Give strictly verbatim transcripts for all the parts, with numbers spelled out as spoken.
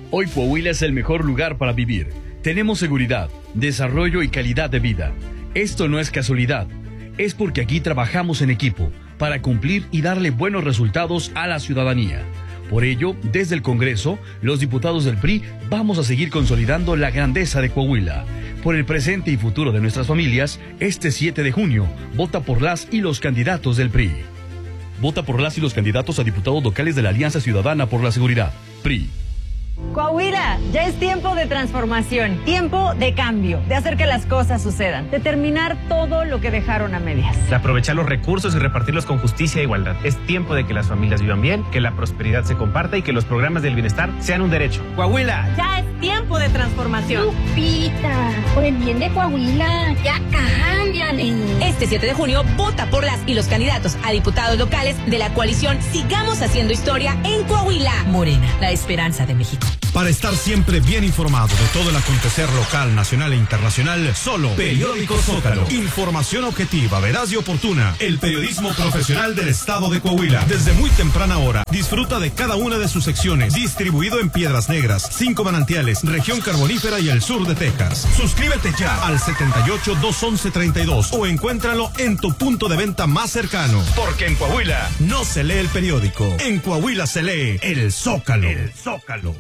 Hoy Coahuila es el mejor lugar para vivir. Tenemos seguridad, desarrollo y calidad de vida. Esto no es casualidad, es porque aquí trabajamos en equipo para cumplir y darle buenos resultados a la ciudadanía. Por ello, desde el Congreso, los diputados del P R I vamos a seguir consolidando la grandeza de Coahuila. Por el presente y futuro de nuestras familias, este siete de junio, vota por las y los candidatos del P R I. Vota por las y los candidatos a diputados locales de la Alianza Ciudadana por la Seguridad, P R I. Coahuila, ya es tiempo de transformación, tiempo de cambio, de hacer que las cosas sucedan, de terminar todo lo que dejaron a medias. De aprovechar los recursos y repartirlos con justicia e igualdad. Es tiempo de que las familias vivan bien, que la prosperidad se comparta y que los programas del bienestar sean un derecho. Coahuila. Ya es tiempo de transformación. Lupita, por el bien de Coahuila, ya cámbiale. Este siete de junio, vota por las y los candidatos a diputados locales de la coalición Sigamos Haciendo Historia en Coahuila. Morena, la esperanza de México. Para estar siempre bien informado de todo el acontecer local, nacional e internacional, solo Periódico Zócalo. Información objetiva, veraz y oportuna. El periodismo profesional del estado de Coahuila. Desde muy temprana hora, disfruta de cada una de sus secciones. Distribuido en Piedras Negras, Cinco Manantiales, Región Carbonífera y el sur de Texas. Suscríbete ya al setenta y ocho, doscientos once, treinta y dos o encuéntralo en tu punto de venta más cercano. Porque en Coahuila no se lee el periódico. En Coahuila se lee el Zócalo. El Zócalo.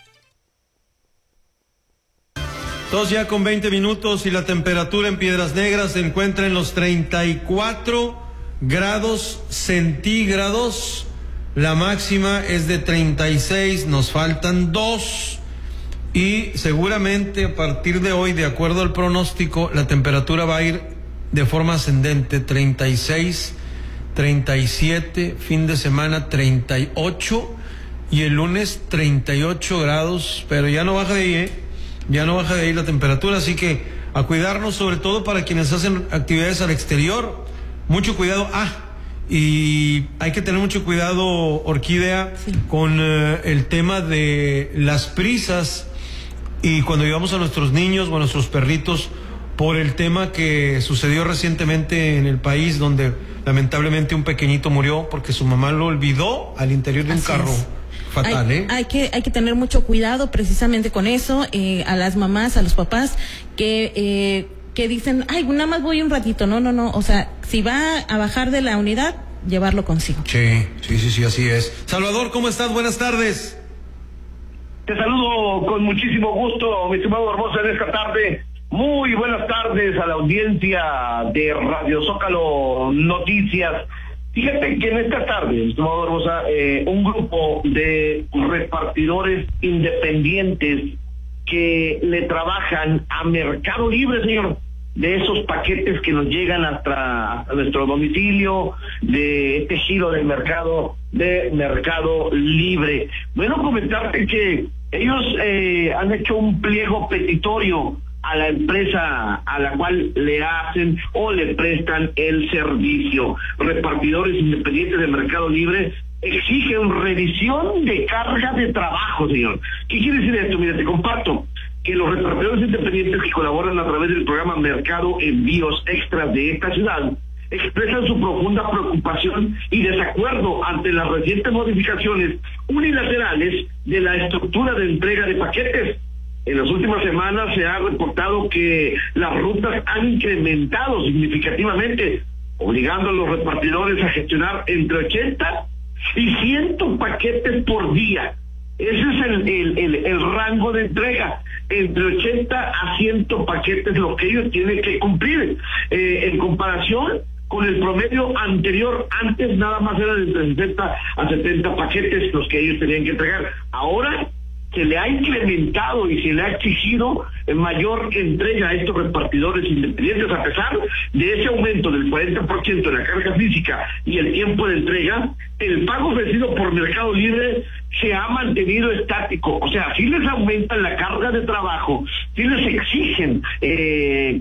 Dos ya con veinte minutos y la temperatura en Piedras Negras se encuentra en los treinta y cuatro grados centígrados. La máxima es de treinta y seis, nos faltan dos. Y seguramente a partir de hoy, de acuerdo al pronóstico, la temperatura va a ir de forma ascendente. treinta y seis, treinta y siete, fin de semana treinta y ocho y el lunes treinta y ocho grados, pero ya no baja de ahí, ¿eh? Ya no baja de ahí la temperatura, así que a cuidarnos, sobre todo para quienes hacen actividades al exterior. Mucho cuidado. Ah, y hay que tener mucho cuidado, Orquídea, sí, con uh, el tema de las prisas y cuando llevamos a nuestros niños o a nuestros perritos, por el tema que sucedió recientemente en el país, donde lamentablemente un pequeñito murió porque su mamá lo olvidó al interior de un Así carro. Es. Fatal, hay, ¿eh? hay que hay que tener mucho cuidado precisamente con eso, eh, a las mamás, a los papás que eh, que dicen, ay, nada más voy un ratito. No, no, no, o sea, si va a bajar de la unidad, llevarlo consigo. Sí, sí, sí, sí, así es. Salvador, ¿cómo estás? Buenas tardes. Te saludo con muchísimo gusto, mi estimado Hermosa, en esta tarde. Muy buenas tardes a la audiencia de Radio Zócalo Noticias. Fíjate que en esta tarde, estimado Hermosa, eh, un grupo de repartidores independientes que le trabajan a Mercado Libre, señor, de esos paquetes que nos llegan hasta nuestro domicilio, de este giro del mercado, de Mercado Libre. Bueno, comentarte que ellos eh, han hecho un pliego petitorio a la empresa a la cual le hacen o le prestan el servicio. Repartidores independientes de Mercado Libre exigen revisión de carga de trabajo, señor. ¿Qué quiere decir esto? Mira, te comparto que los repartidores independientes que colaboran a través del programa Mercado Envíos Extras de esta ciudad expresan su profunda preocupación y desacuerdo ante las recientes modificaciones unilaterales de la estructura de entrega de paquetes. En las últimas semanas se ha reportado que las rutas han incrementado significativamente, obligando a los repartidores a gestionar entre ochenta y cien paquetes por día. Ese es el, el, el, el rango de entrega, entre ochenta a cien paquetes lo que ellos tienen que cumplir. Eh, en comparación con el promedio anterior, antes nada más era de sesenta a setenta paquetes los que ellos tenían que entregar. Ahora se le ha incrementado y se le ha exigido mayor entrega a estos repartidores independientes. A pesar de ese aumento del cuarenta por ciento de la carga física y el tiempo de entrega, el pago ofrecido por Mercado Libre se ha mantenido estático. O sea, sí les aumentan la carga de trabajo, sí les exigen eh,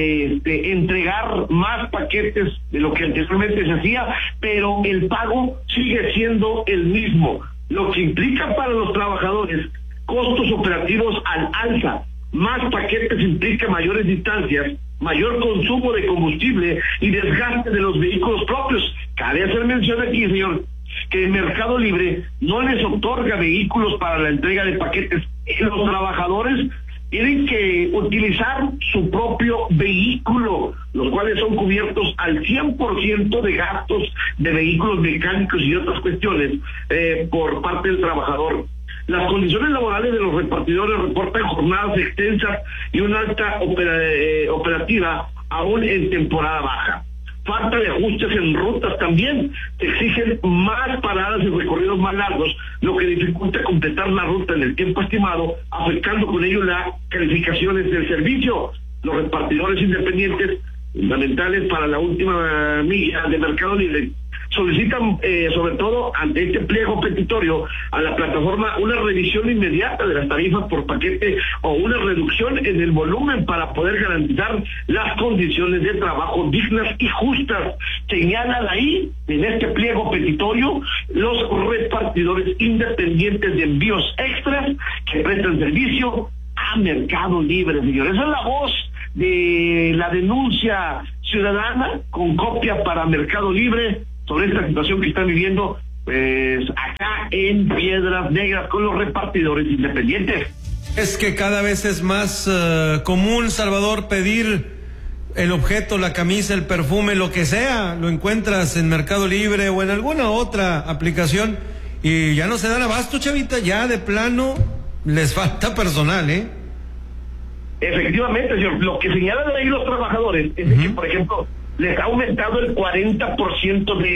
Este, entregar más paquetes de lo que anteriormente se hacía, pero el pago sigue siendo el mismo, lo que implica para los trabajadores costos operativos al alza. Más paquetes implica mayores distancias, mayor consumo de combustible y desgaste de los vehículos propios. Cabe hacer mención aquí, señor, que el Mercado Libre no les otorga vehículos para la entrega de paquetes. Los trabajadores tienen que utilizar su propio vehículo, los cuales son cubiertos al cien por ciento de gastos de vehículos mecánicos y otras cuestiones eh, por parte del trabajador. Las condiciones laborales de los repartidores reportan jornadas extensas y una alta opera, eh, operativa aún en temporada baja. Falta de ajustes en rutas también, se exigen más paradas y recorridos más largos, lo que dificulta completar la ruta en el tiempo estimado, afectando con ello las calificaciones del servicio. Los repartidores independientes, fundamentales para la última milla de Mercado Libre, solicitan, eh, sobre todo ante este pliego petitorio, a la plataforma una revisión inmediata de las tarifas por paquete o una reducción en el volumen para poder garantizar las condiciones de trabajo dignas y justas. Señalan ahí, en este pliego petitorio, los repartidores independientes de envíos extras que prestan servicio a Mercado Libre, señores. Esa es la voz de la denuncia ciudadana con copia para Mercado Libre sobre esta situación que están viviendo pues acá en Piedras Negras con los repartidores independientes. Es que cada vez es más uh, común, Salvador, pedir el objeto, la camisa, el perfume, lo que sea, lo encuentras en Mercado Libre o en alguna otra aplicación y ya no se dan abasto, chavita, ya de plano les falta personal, ¿eh? Efectivamente, señor, lo que señalan ahí los trabajadores es uh-huh. que, por ejemplo, les ha aumentado el cuarenta por ciento de,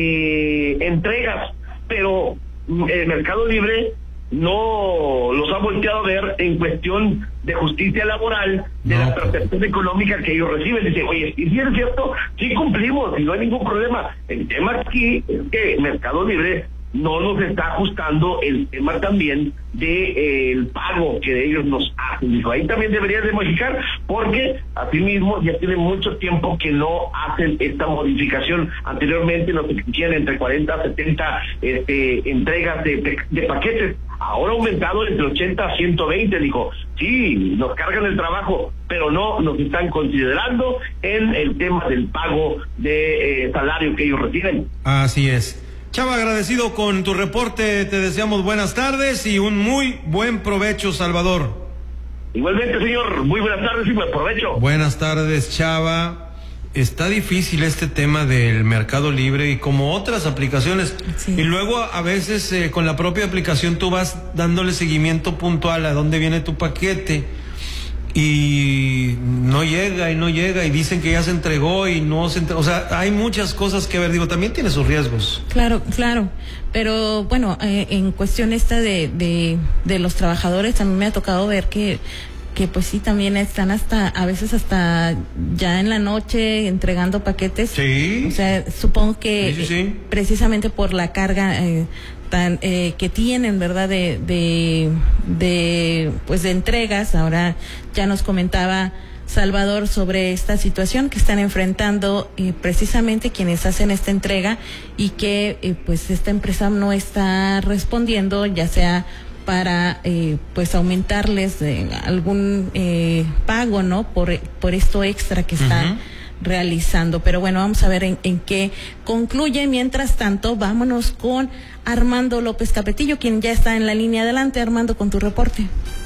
de entregas, pero el Mercado Libre no los ha volteado a ver en cuestión de justicia laboral, de no. la protección económica que ellos reciben. Dice, oye, y si es cierto, sí cumplimos y no hay ningún problema. El tema aquí es que Mercado Libre no nos está ajustando el tema también de eh, el pago que ellos nos hacen. Dijo, ahí también deberían de modificar, porque asimismo ya tiene mucho tiempo que no hacen esta modificación. Anteriormente nos exigían entre cuarenta a setenta este, entregas de, de paquetes, ahora ha aumentado entre ochenta a ciento veinte. Dijo, sí, nos cargan el trabajo, pero no nos están considerando en el tema del pago de eh, salario que ellos reciben. Así es. Chava, agradecido con tu reporte, te deseamos buenas tardes y un muy buen provecho, Salvador. Igualmente, señor, muy buenas tardes y buen provecho. Buenas tardes, Chava. Está difícil este tema del Mercado Libre y como otras aplicaciones. Sí. Y luego a veces eh, con la propia aplicación tú vas dándole seguimiento puntual a dónde viene tu paquete y no llega y no llega y dicen que ya se entregó y no se entregó. O sea, hay muchas cosas que ver. Digo, también tiene sus riesgos. Claro, claro. Pero bueno, eh, en cuestión esta de, de, de los trabajadores, a mí me ha tocado ver que que pues sí, también están hasta, a veces hasta ya en la noche entregando paquetes. Sí. O sea, supongo que sí, sí, sí. precisamente por la carga eh, tan eh, que tienen, ¿verdad? De, de, de, pues de entregas. Ahora ya nos comentaba Salvador sobre esta situación que están enfrentando eh, precisamente quienes hacen esta entrega y que eh, pues esta empresa no está respondiendo, ya sea para eh, pues aumentarles eh, algún eh, pago, ¿no? Por, por esto extra que están uh-huh. realizando. Pero bueno, vamos a ver en, en qué concluye. Mientras tanto, vámonos con Armando López Capetillo, quien ya está en la línea. Adelante, Armando, con tu reporte.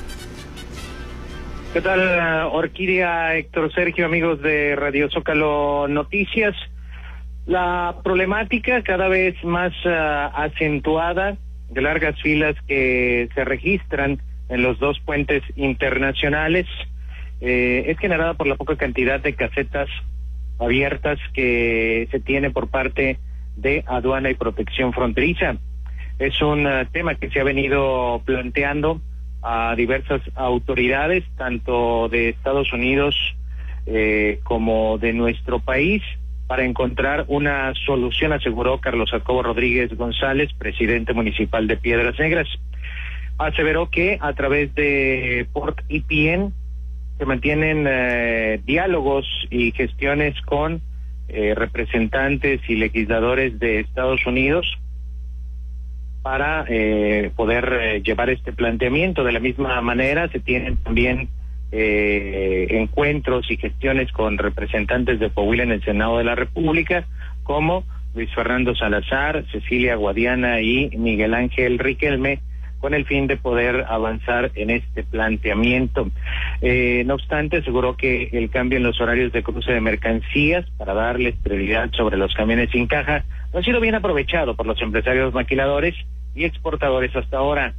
¿Qué tal, Orquídea, Héctor, Sergio, amigos de Radio Zócalo Noticias? La problemática cada vez más uh, acentuada de largas filas que se registran en los dos puentes internacionales eh, es generada por la poca cantidad de casetas abiertas que se tiene por parte de Aduana y Protección Fronteriza. Es un uh, tema que se ha venido planteando a diversas autoridades, tanto de Estados Unidos eh, como de nuestro país, para encontrar una solución, aseguró Carlos Jacobo Rodríguez González, presidente municipal de Piedras Negras. Aseveró que a través de Port E P N se mantienen eh, diálogos y gestiones con eh, representantes y legisladores de Estados Unidos para eh, poder eh, llevar este planteamiento. De la misma manera se tienen también Eh, encuentros y gestiones con representantes de Coahuila en el Senado de la República, como Luis Fernando Salazar, Cecilia Guadiana y Miguel Ángel Riquelme, con el fin de poder avanzar en este planteamiento. Eh, no obstante, aseguró que el cambio en los horarios de cruce de mercancías para darles prioridad sobre los camiones sin caja no ha sido bien aprovechado por los empresarios maquiladores y exportadores hasta ahora.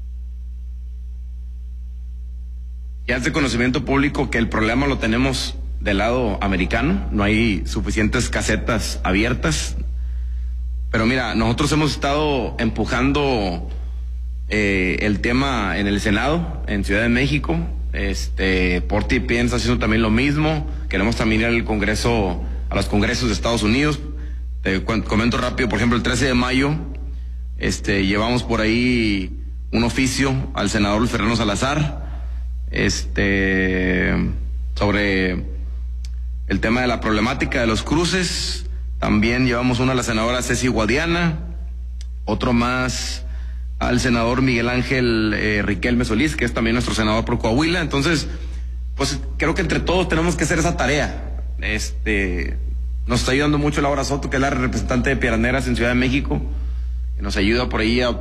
Ya es de conocimiento público que el problema lo tenemos del lado americano, no hay suficientes casetas abiertas, pero mira, nosotros hemos estado empujando eh, el tema en el Senado, en Ciudad de México, este, Porti piensa haciendo también lo mismo, queremos también ir al Congreso, a los congresos de Estados Unidos. Te comento rápido, por ejemplo, el trece de mayo, este, llevamos por ahí un oficio al senador Luis Fernando Salazar, este, sobre el tema de la problemática de los cruces. También llevamos uno a la senadora Ceci Guadiana, otro más al senador Miguel Ángel eh, Riquelme Solís, que es también nuestro senador por Coahuila. Entonces, pues creo que entre todos tenemos que hacer esa tarea. Este, nos está ayudando mucho Laura Soto, que es la representante de Piedras Negras en Ciudad de México, que nos ayuda por ahí a